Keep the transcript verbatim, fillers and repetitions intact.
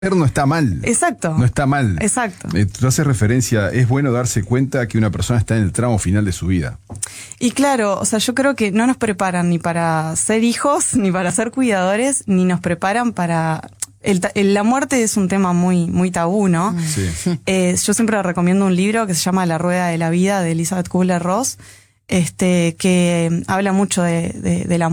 No está mal. Exacto. No está mal. Exacto. Eh, Tú haces referencia, es bueno darse cuenta que una persona está en el tramo final de su vida. Y claro, o sea, yo creo que no nos preparan ni para ser hijos, ni para ser cuidadores, ni nos preparan para... El, el, la muerte es un tema muy, muy tabú, ¿no? Sí. Eh, yo siempre recomiendo un libro que se llama La Rueda de la Vida, de Elizabeth Kubler-Ross, este, que habla mucho de, de, de la